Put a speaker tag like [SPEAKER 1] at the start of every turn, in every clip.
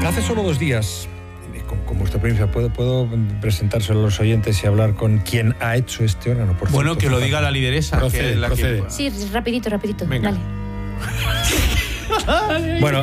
[SPEAKER 1] Hace solo 2 días, con vuestra permiso, ¿puedo presentárselo a los oyentes y hablar con quien ha hecho este órgano? Por
[SPEAKER 2] bueno,
[SPEAKER 1] cierto,
[SPEAKER 2] que lo diga la lideresa.
[SPEAKER 1] Procede.
[SPEAKER 3] Sí, rapidito.
[SPEAKER 2] Venga.
[SPEAKER 3] Dale.
[SPEAKER 1] Bueno,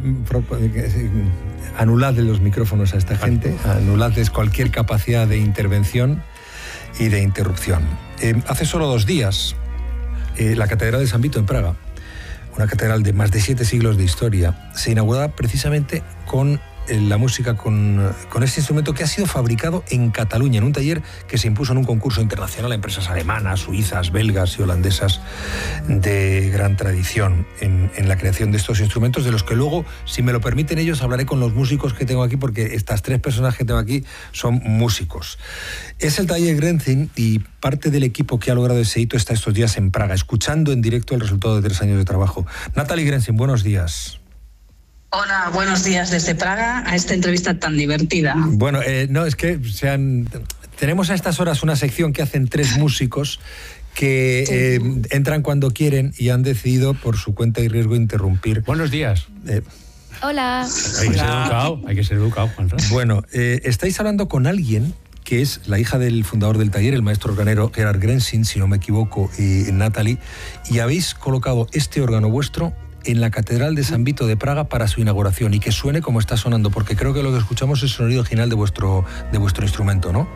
[SPEAKER 1] anuladle los micrófonos a esta gente, anuladles cualquier capacidad de intervención y de interrupción. Hace solo 2 días, la Catedral de San Vito en Praga, una catedral de más de 7 siglos de historia, se inauguraba precisamente con la música, con este instrumento que ha sido fabricado en Cataluña, en un taller que se impuso en un concurso internacional a empresas alemanas, suizas, belgas y holandesas de gran tradición en la creación de estos instrumentos, de los que luego, si me lo permiten ellos, hablaré con los músicos que tengo aquí, porque estas 3 personas que tengo aquí son músicos. Es el taller Grenzin y parte del equipo que ha logrado ese hito está estos días en Praga, escuchando en directo el resultado de 3 años de trabajo. Natalie Grenzin, buenos días.
[SPEAKER 4] Hola, buenos días desde Praga a esta entrevista tan divertida.
[SPEAKER 1] Bueno, no, es que tenemos a estas horas una sección que hacen 3 músicos que entran cuando quieren y han decidido por su cuenta y riesgo interrumpir.
[SPEAKER 2] Buenos días.
[SPEAKER 3] Hola.
[SPEAKER 2] Hay que ser educado, Juanra.
[SPEAKER 1] Bueno, estáis hablando con alguien que es la hija del fundador del taller, el maestro organero Gerard Grenzin, si no me equivoco, Natalie, y habéis colocado este órgano vuestro en la Catedral de San Vito de Praga para su inauguración y que suene como está sonando, porque creo que lo que escuchamos es el sonido original de vuestro instrumento, ¿no?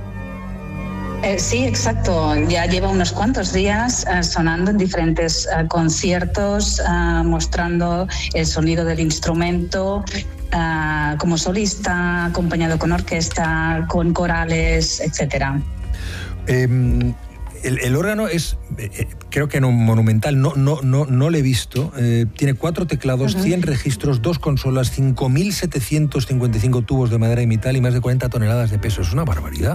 [SPEAKER 4] Sí, exacto. Ya lleva unos cuantos días sonando en diferentes conciertos, mostrando el sonido del instrumento como solista, acompañado con orquesta, con corales, etcétera.
[SPEAKER 1] El órgano es, creo que no monumental, no lo he visto. Tiene 4 teclados, 100 registros, 2 consolas, 5.755 tubos de madera y metal y más de 40 toneladas de peso. Es una barbaridad.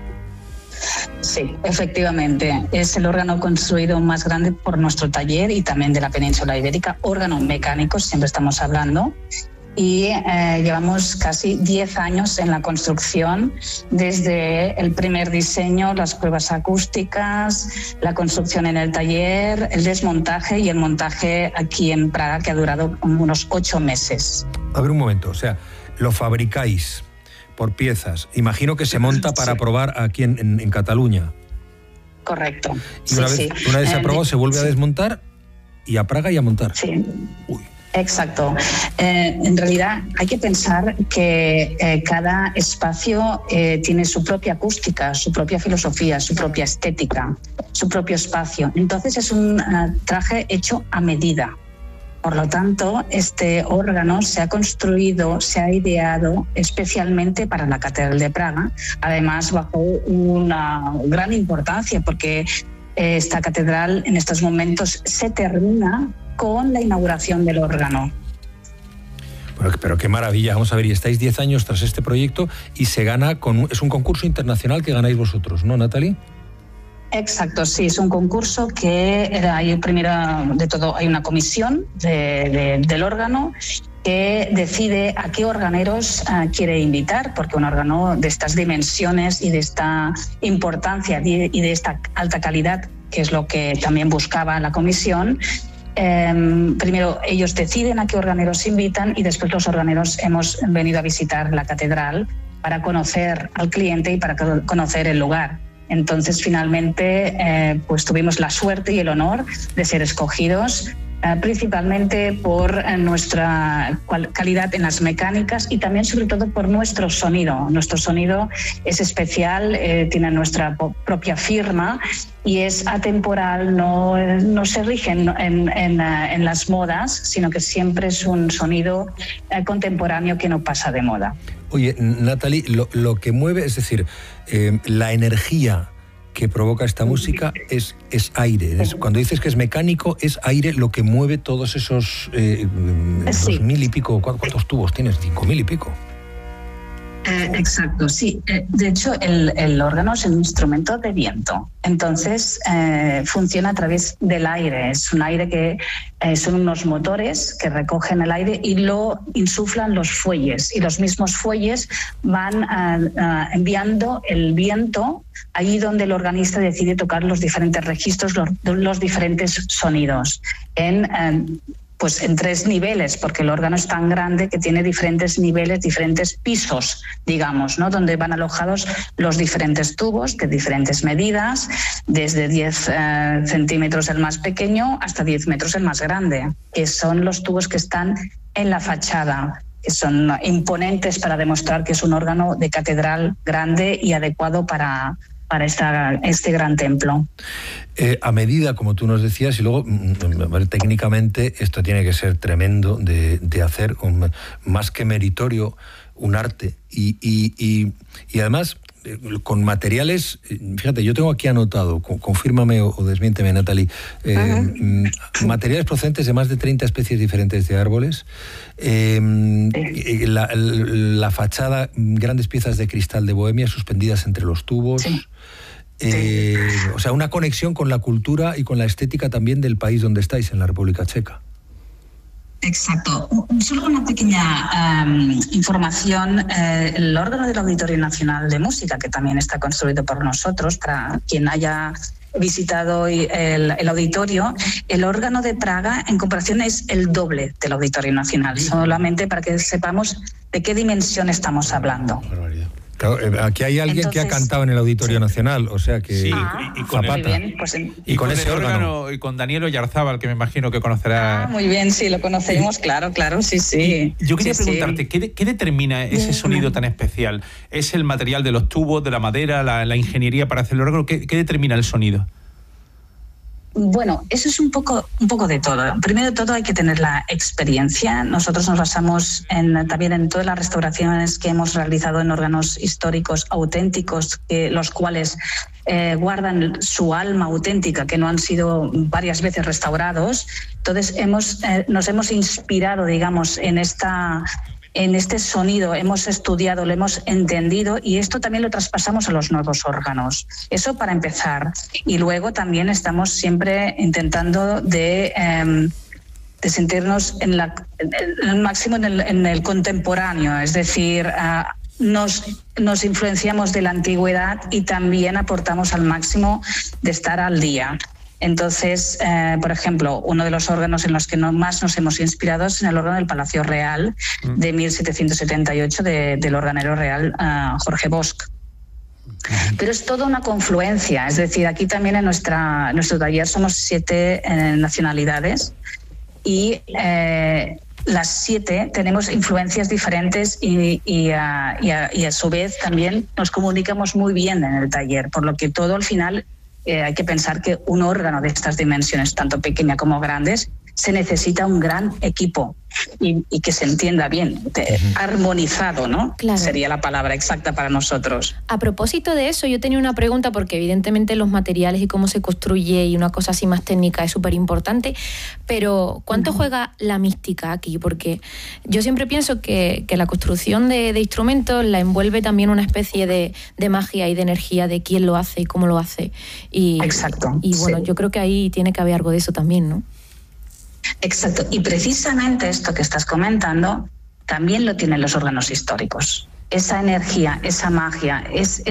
[SPEAKER 4] Sí, efectivamente. Es el órgano construido más grande por nuestro taller y también de la península ibérica. Órgano mecánico, siempre estamos hablando. Y llevamos casi 10 años en la construcción, desde el primer diseño, las pruebas acústicas, la construcción en el taller, el desmontaje y el montaje aquí en Praga, que ha durado unos 8 meses.
[SPEAKER 1] A ver, un momento, o sea, lo fabricáis por piezas. Imagino que se monta para probar aquí en Cataluña.
[SPEAKER 4] Correcto.
[SPEAKER 1] Y una vez se ha probado, se vuelve a desmontar y a Praga y a montar.
[SPEAKER 4] Sí.
[SPEAKER 1] Uy.
[SPEAKER 4] Exacto. En realidad hay que pensar que cada espacio tiene su propia acústica, su propia filosofía, su propia estética, su propio espacio. Entonces es un traje hecho a medida. Por lo tanto, este órgano se ha construido, se ha ideado especialmente para la Catedral de Praga, además bajo una gran importancia, porque esta catedral en estos momentos se termina con la inauguración del órgano.
[SPEAKER 1] Bueno, pero qué maravilla. Vamos a ver, y estáis 10 años tras este proyecto y se gana es un concurso internacional que ganáis vosotros, ¿no, Natalie?
[SPEAKER 4] Exacto, sí, es un concurso que primero de todo hay una comisión del órgano que decide a qué organeros quiere invitar, porque un órgano de estas dimensiones y de esta importancia y de esta alta calidad, que es lo que también buscaba la comisión, primero ellos deciden a qué organeros invitan y después los organeros hemos venido a visitar la catedral para conocer al cliente y para conocer el lugar. Entonces, finalmente, pues tuvimos la suerte y el honor de ser escogidos, principalmente por nuestra calidad en las mecánicas y también, sobre todo, por nuestro sonido. Nuestro sonido es especial, tiene nuestra propia firma y es atemporal, no se rige en las modas, sino que siempre es un sonido contemporáneo que no pasa de moda.
[SPEAKER 1] Oye, Natalie, lo que mueve, es decir, la energía que provoca esta música es aire. Cuando dices que es mecánico, es aire lo que mueve todos esos 2.000 y pico. ¿Cuántos tubos tienes? 5.000 y pico.
[SPEAKER 4] Exacto, sí. De hecho, el órgano es un instrumento de viento. Entonces, funciona a través del aire. Es un aire que son unos motores que recogen el aire y lo insuflan los fuelles. Y los mismos fuelles van enviando el viento allí donde el organista decide tocar los diferentes registros, los diferentes sonidos. En pues en 3 niveles, porque el órgano es tan grande que tiene diferentes niveles, diferentes pisos, digamos, ¿no? Donde van alojados los diferentes tubos de diferentes medidas, desde 10 centímetros el más pequeño hasta 10 metros el más grande, que son los tubos que están en la fachada, que son imponentes para demostrar que es un órgano de catedral grande y adecuado para este gran templo.
[SPEAKER 1] A medida, como tú nos decías, y luego técnicamente esto tiene que ser tremendo de hacer, más que meritorio, un arte. Y además, con materiales, fíjate, yo tengo aquí anotado, confírmame o desmiénteme, Natalie, materiales procedentes de más de 30 especies diferentes de árboles, la fachada, grandes piezas de cristal de Bohemia suspendidas entre los tubos. Sí. O sea, una conexión con la cultura y con la estética también del país donde estáis, en la República Checa.
[SPEAKER 4] Exacto. Solo una pequeña información. El órgano del Auditorio Nacional de Música, que también está construido por nosotros, para quien haya visitado el auditorio, el órgano de Praga en comparación es el doble del Auditorio Nacional, solamente para que sepamos de qué dimensión estamos hablando.
[SPEAKER 1] Claro, aquí hay alguien que ha cantado en el Auditorio Nacional, o sea que...
[SPEAKER 2] Sí, y con
[SPEAKER 1] Zapata.
[SPEAKER 4] Muy bien, pues,
[SPEAKER 1] y con ese órgano.
[SPEAKER 2] Y con Daniel Oyarzábal, que me imagino que conocerá...
[SPEAKER 4] muy bien, sí, lo conocemos, claro, sí.
[SPEAKER 2] Yo quería preguntarte, ¿qué determina ese sonido tan especial? ¿Es el material de los tubos, de la madera, la ingeniería para hacer el órgano? ¿Qué determina el sonido?
[SPEAKER 4] Bueno, eso es un poco de todo. Primero de todo hay que tener la experiencia. Nosotros nos basamos también en todas las restauraciones que hemos realizado en órganos históricos auténticos, los cuales guardan su alma auténtica, que no han sido varias veces restaurados. Entonces nos hemos inspirado, digamos, en este sonido, hemos estudiado, lo hemos entendido y esto también lo traspasamos a los nuevos órganos. Eso para empezar. Y luego también estamos siempre intentando de sentirnos en el máximo en el contemporáneo, es decir, nos influenciamos de la antigüedad y también aportamos al máximo de estar al día. Entonces, por ejemplo, uno de los órganos en los que más nos hemos inspirado es en el órgano del Palacio Real de 1778 del organero real Jorge Bosch. Pero es toda una confluencia, es decir, aquí también en nuestro taller somos 7 nacionalidades y las 7 tenemos influencias diferentes y a su vez también nos comunicamos muy bien en el taller, por lo que todo al final... hay que pensar que un órgano de estas dimensiones, tanto pequeña como grandes, se necesita un gran equipo y que se entienda bien, armonizado, ¿no?
[SPEAKER 3] Claro.
[SPEAKER 4] Sería la palabra exacta para nosotros.
[SPEAKER 3] A propósito de eso, yo tenía una pregunta, porque evidentemente los materiales y cómo se construye y una cosa así más técnica es súper importante, pero ¿cuánto juega la mística aquí? Porque yo siempre pienso que la construcción de instrumentos la envuelve también una especie de magia y de energía de quién lo hace y cómo lo hace.
[SPEAKER 4] Exacto.
[SPEAKER 3] Y bueno, yo creo que ahí tiene que haber algo de eso también, ¿no?
[SPEAKER 4] Exacto. Y precisamente esto que estás comentando también lo tienen los órganos históricos. Esa energía, esa magia,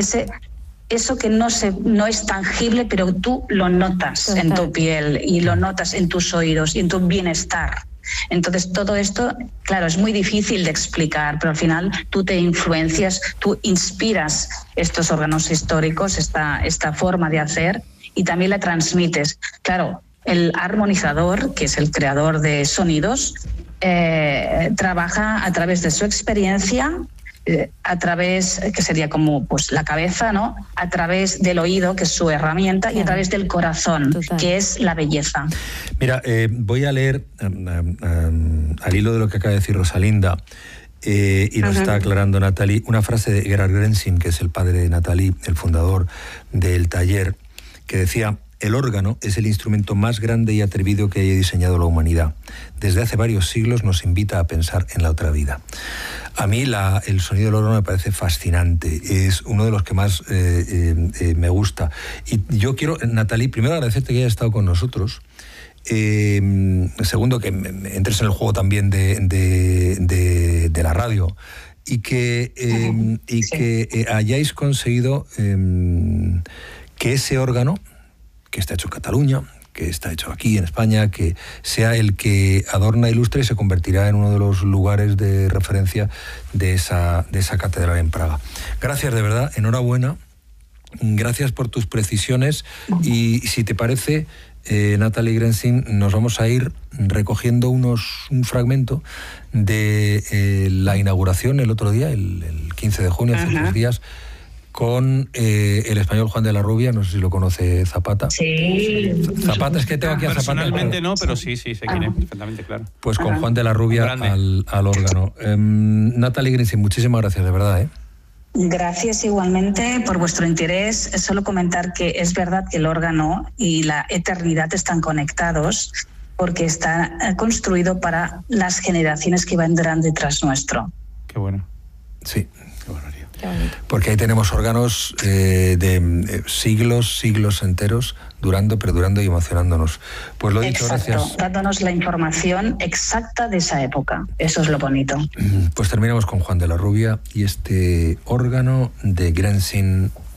[SPEAKER 4] eso que no es tangible, pero tú lo notas en tu piel y lo notas en tus oídos y en tu bienestar. Entonces todo esto, claro, es muy difícil de explicar, pero al final tú te influencias, tú inspiras estos órganos históricos, esta forma de hacer, y también la transmites. Claro, el armonizador, que es el creador de sonidos, trabaja a través de su experiencia, a través, que sería como pues la cabeza, ¿no? A través del oído, que es su herramienta, y a través del corazón, que es la belleza.
[SPEAKER 1] Mira, voy a leer al hilo de lo que acaba de decir Rosalinda, y nos está aclarando Natalie, una frase de Gerhard Grenzin, que es el padre de Natalie, el fundador del taller, que decía: el órgano es el instrumento más grande y atrevido que haya diseñado la humanidad. Desde hace varios siglos nos invita a pensar en la otra vida. A mí el sonido del órgano me parece fascinante, es uno de los que más me gusta. Y yo quiero, Natalie, primero agradecerte que hayas estado con nosotros. Segundo, que entres en el juego también de la radio y que hayáis conseguido que ese órgano, que está hecho en Cataluña, que está hecho aquí en España, que sea el que adorna, ilustre y se convertirá en uno de los lugares de referencia de esa catedral en Praga. Gracias de verdad, enhorabuena, gracias por tus precisiones y si te parece, Natalie Grenzing, nos vamos a ir recogiendo un fragmento de la inauguración el otro día, el 15 de junio, hace 3 días, con el español Juan de la Rubia, no sé si lo conoce Zapata.
[SPEAKER 4] Sí.
[SPEAKER 1] Zapata, es que tengo aquí a Zapata.
[SPEAKER 2] Personalmente no, pero sí, sé quién es perfectamente, claro.
[SPEAKER 1] Pues con Juan de la Rubia al órgano. Natalie Grenzing, muchísimas gracias, de verdad,
[SPEAKER 4] Gracias igualmente por vuestro interés. Solo comentar que es verdad que el órgano y la eternidad están conectados porque está construido para las generaciones que vendrán detrás nuestro.
[SPEAKER 2] Qué bueno.
[SPEAKER 1] Sí, qué bueno. Porque ahí tenemos órganos de siglos enteros perdurando y emocionándonos. Pues lo dicho, gracias.
[SPEAKER 4] Dándonos la información exacta de esa época. Eso es lo bonito.
[SPEAKER 1] Pues terminamos con Juan de la Rubia y este órgano de Grenzing